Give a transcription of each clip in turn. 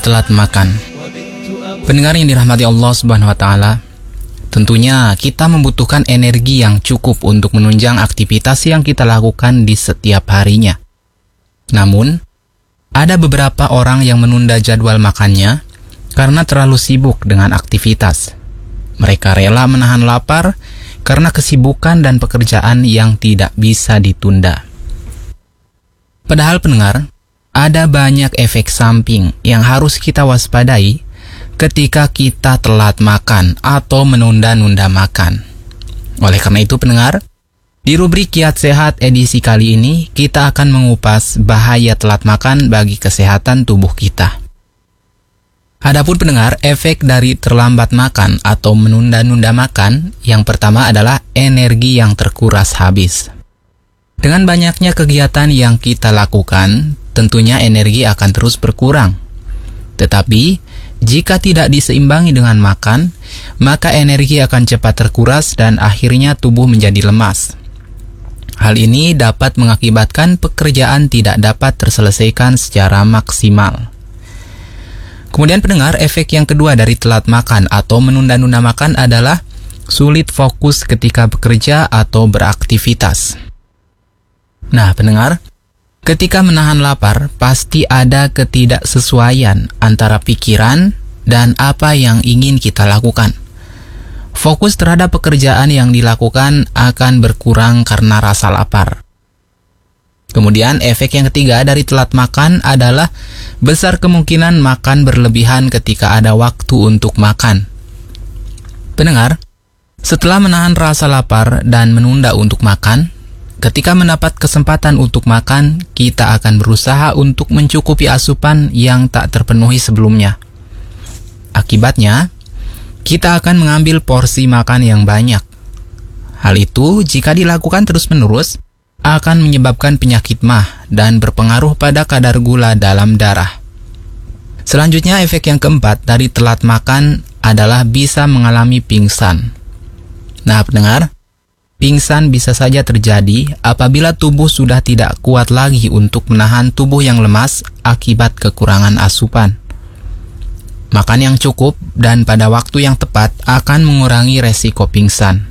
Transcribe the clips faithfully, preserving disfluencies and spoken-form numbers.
telat makan. Pendengar yang dirahmati Allah Subhanahu wa taala, tentunya kita membutuhkan energi yang cukup untuk menunjang aktivitas yang kita lakukan di setiap harinya. Namun, ada beberapa orang yang menunda jadwal makannya karena terlalu sibuk dengan aktivitas. Mereka rela menahan lapar karena kesibukan dan pekerjaan yang tidak bisa ditunda. Padahal pendengar, ada banyak efek samping yang harus kita waspadai ketika kita telat makan atau menunda-nunda makan. Oleh karena itu pendengar, di rubrik Kiat Sehat edisi kali ini kita akan mengupas bahaya telat makan bagi kesehatan tubuh kita. Adapun pendengar, efek dari terlambat makan atau menunda-nunda makan, yang pertama adalah energi yang terkuras habis. Dengan banyaknya kegiatan yang kita lakukan, tentunya energi akan terus berkurang. Tetapi, jika tidak diseimbangi dengan makan, maka energi akan cepat terkuras dan akhirnya tubuh menjadi lemas. Hal ini dapat mengakibatkan pekerjaan tidak dapat terselesaikan secara maksimal. Kemudian pendengar, efek yang kedua dari telat makan atau menunda-nunda makan adalah sulit fokus ketika bekerja atau beraktivitas. Nah, pendengar, ketika menahan lapar, pasti ada ketidaksesuaian antara pikiran dan apa yang ingin kita lakukan. Fokus terhadap pekerjaan yang dilakukan akan berkurang karena rasa lapar. Kemudian, efek yang ketiga dari telat makan adalah besar kemungkinan makan berlebihan ketika ada waktu untuk makan. Pendengar, setelah menahan rasa lapar dan menunda untuk makan, ketika mendapat kesempatan untuk makan, kita akan berusaha untuk mencukupi asupan yang tak terpenuhi sebelumnya. Akibatnya, kita akan mengambil porsi makan yang banyak. Hal itu, jika dilakukan terus-menerus, akan menyebabkan penyakit mah dan berpengaruh pada kadar gula dalam darah. Selanjutnya, efek yang keempat dari telat makan adalah bisa mengalami pingsan. Nah, pendengar, pingsan bisa saja terjadi apabila tubuh sudah tidak kuat lagi untuk menahan tubuh yang lemas akibat kekurangan asupan. Makan yang cukup dan pada waktu yang tepat akan mengurangi resiko pingsan.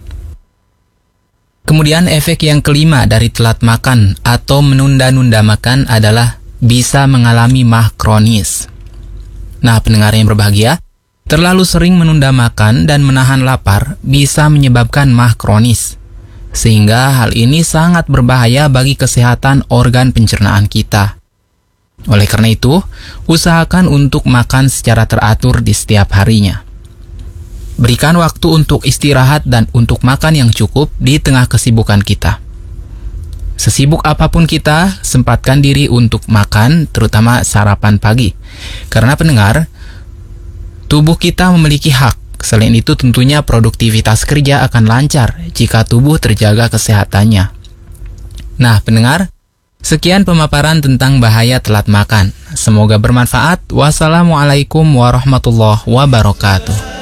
Kemudian efek yang kelima dari telat makan atau menunda-nunda makan adalah bisa mengalami mah kronis. Nah, pendengar yang berbahagia, terlalu sering menunda makan dan menahan lapar bisa menyebabkan mah kronis. Sehingga hal ini sangat berbahaya bagi kesehatan organ pencernaan kita. Oleh karena itu, usahakan untuk makan secara teratur di setiap harinya. Berikan waktu untuk istirahat dan untuk makan yang cukup di tengah kesibukan kita. Sesibuk apapun kita, sempatkan diri untuk makan, terutama sarapan pagi. Karena pendengar, tubuh kita memiliki hak. Selain itu tentunya produktivitas kerja akan lancar jika tubuh terjaga kesehatannya. Nah, pendengar, sekian pemaparan tentang bahaya telat makan. Semoga bermanfaat. Wassalamualaikum warahmatullahi wabarakatuh.